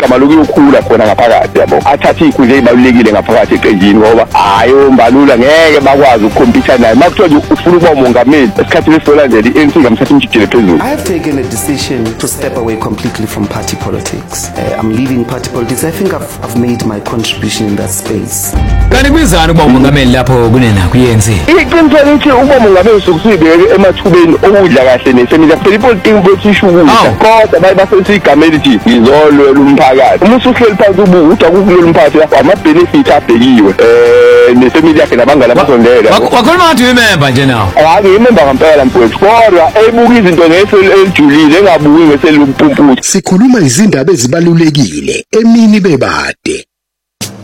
igama lokuyokhula khona ngaphakathi yabo athathe ikhundla ezibalulekile ngaphakathi eqenjini ngoba hayo Mbalula ngeke bakwazi ukukhompitha naye makuthiwa nje ufuna ukuba umongameli esikhathini esilandela iNC ngamthatha umjikelo phezulu. I have taken a decision to step away completely from party politics. I'm leaving party politics. I think I've made my contribution in that space. Kanti kwizana ukuba umongameli lapho kunena kuyenze. Iqiniso lithi ukuba umongameli sokusibeke emathubeni okudla kahle nesemida phela ipolitiki botshisha ukudla kodwa baye basethi igama elithi ngizolwela umphakathi. Uma usuhleli phansi ubuda kukulolu umphakathi ama-benefit abhekiwe nesemida yakhe nabangani abasondela. Wakhuluma ngathi uyimemba nje nawo. Hayi ngiyimemba ngempela mfowethu kodwa ebuka izinto ngeseli elijulile engabuki ngeseli lompumputhi. Sikhuluma izindaba ezibalulekile emini bebade.